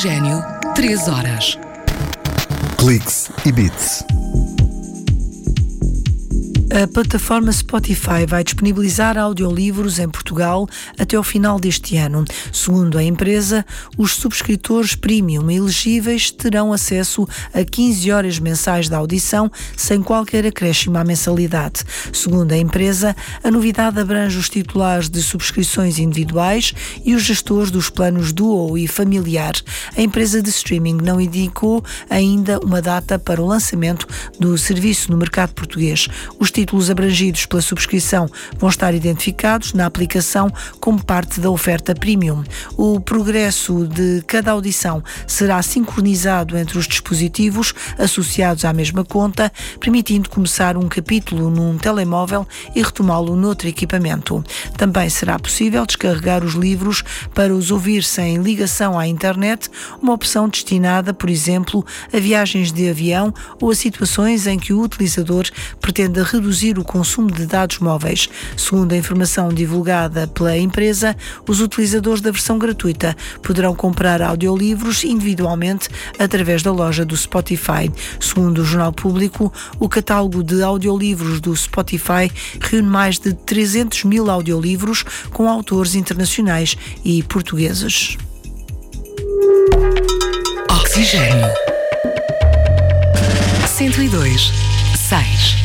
Oxigênio, 3 horas. Cliques e Beats. A plataforma Spotify vai disponibilizar audiolivros em Portugal até ao final deste ano. Segundo a empresa, os subscritores premium elegíveis terão acesso a 15 horas mensais de audição sem qualquer acréscimo à mensalidade. Segundo a empresa, a novidade abrange os titulares de subscrições individuais e os gestores dos planos Duo e Familiar. A empresa de streaming não indicou ainda uma data para o lançamento do serviço no mercado português. Os títulos abrangidos pela subscrição vão estar identificados na aplicação como parte da oferta premium. O progresso de cada audição será sincronizado entre os dispositivos associados à mesma conta, permitindo começar um capítulo num telemóvel e retomá-lo noutro equipamento. Também será possível descarregar os livros para os ouvir sem ligação à internet, uma opção destinada, por exemplo, a viagens de avião ou a situações em que o utilizador pretende reduzir o consumo de dados móveis. Segundo a informação divulgada pela empresa, os utilizadores da versão gratuita poderão comprar audiolivros individualmente através da loja do Spotify. Segundo o Jornal Público, o catálogo de audiolivros do Spotify reúne mais de 300 mil audiolivros com autores internacionais e portugueses. Oxigênio 102.6